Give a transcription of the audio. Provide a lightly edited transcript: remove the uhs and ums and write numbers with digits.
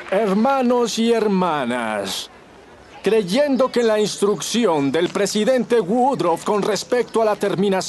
Hermanos y hermanas, creyendo que la instrucción del presidente Woodruff con respecto a la terminación